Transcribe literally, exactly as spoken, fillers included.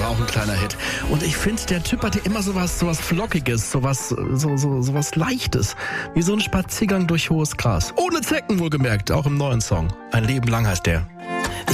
war auch ein kleiner Hit. Und ich finde, der Typ hatte immer sowas, sowas Flockiges, sowas, so, so, sowas Leichtes. Wie so ein Spaziergang durch hohes Gras. Ohne Zecken wohlgemerkt, auch im neuen Song. Ein Leben lang heißt der.